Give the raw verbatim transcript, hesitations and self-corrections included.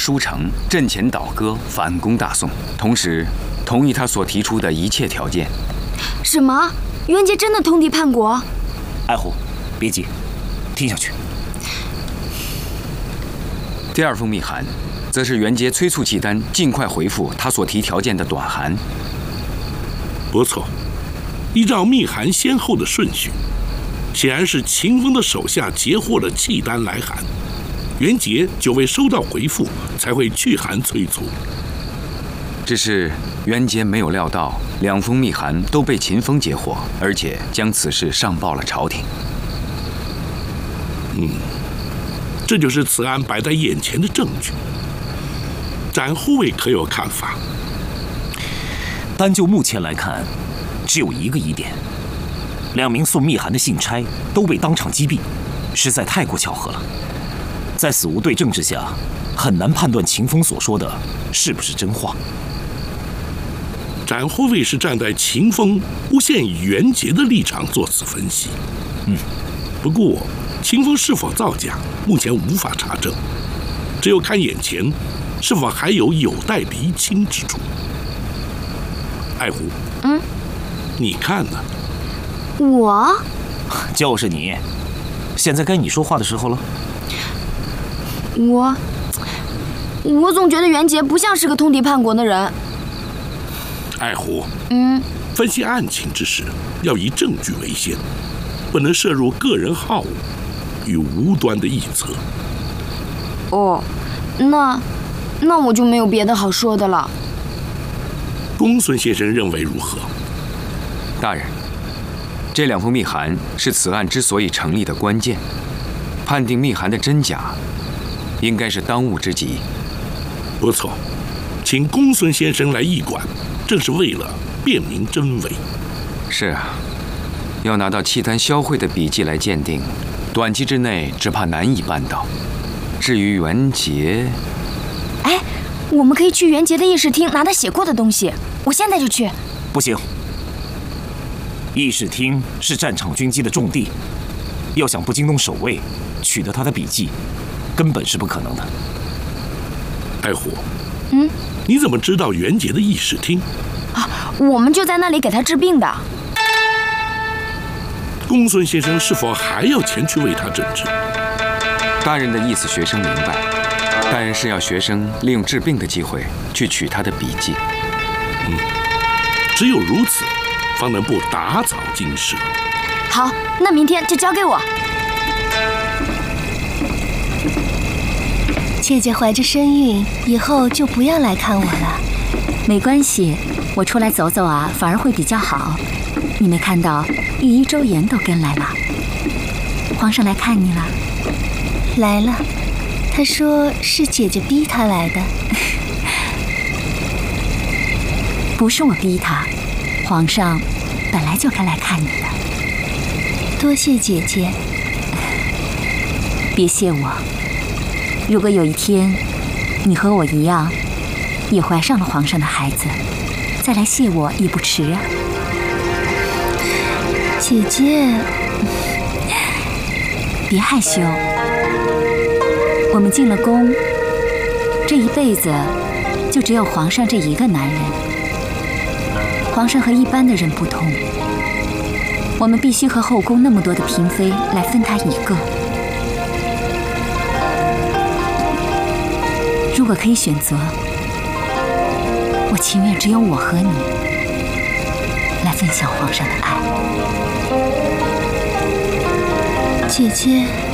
书城，阵前倒戈，反攻大宋，同时同意他所提出的一切条件。 什么？元杰真的通敌叛国？ 爱虎，别急，听下去。 第二封密函，则是元杰催促契丹尽快回复他所提条件的短函。 不错，依照密函先后的顺序，显然是秦风的手下截获了契丹来函，元杰就未收到回复，才会去函催促。 只是元杰没有料到，两封密函都被秦风截获，而且将此事上报了朝廷。 嗯，这就是此案摆在眼前的证据。展护卫可有看法？ 单就目前来看，只有一个疑点：两名送密函的信差都被当场击毙，实在太过巧合了。在死无对证之下，很难判断秦风所说的是不是真话。 展护卫是站在秦风诬陷元杰的立场做此分析。 嗯， 不过秦风是否造假，目前无法查证，只有看眼前是否还有有待厘清之处。爱虎， 嗯， 你看呢？ 我就是你，现在该你说话的时候了。 我我总觉得元杰不像是个通敌叛国的人。 爱虎， 嗯， 分析案情之时，要以证据为先，不能摄入个人好恶与无端的臆测。 哦，那那我就没有别的好说的了。 公孙先生认为如何？ 大人，这两封密函是此案之所以成立的关键，判定密函的真假，应该是当务之急。 不错，请公孙先生来驿馆，正是为了辨明真伪。 是啊，要拿到契丹萧慧的笔迹来鉴定，短期之内只怕难以办到。至于元杰， 哎，我们可以去元杰的议事厅拿他写过的东西，我现在就去。 不行，议事厅是战场军机的重地，要想不惊动守卫，取得他的笔迹，根本是不可能的。 爱虎， 嗯， 你怎么知道元杰的议事厅？ 啊，我们就在那里给他治病的。 公孙先生是否还要前去为他诊治？ 大人的意思，学生明白。大人是要学生利用治病的机会去取他的笔记。 嗯，只有如此，方能不打草惊蛇。 好，那明天就交给我。 姐姐怀着身孕，以后就不要来看我了。 没关系，我出来走走啊，反而会比较好。你没看到御医周延都跟来了？皇上来看你了。 来了，他说是姐姐逼他来的。 不是我逼他，皇上本来就该来看你的。 多谢姐姐。 别谢我。如果有一天你和我一样也怀上了皇上的孩子，再来谢我也不迟啊。 姐姐， 别害羞。我们进了宫，这一辈子就只有皇上这一个男人。皇上和一般的人不同，我们必须和后宫那么多的嫔妃来分他一个。如果可以选择，我情愿只有我和你来分享皇上的爱。 姐姐。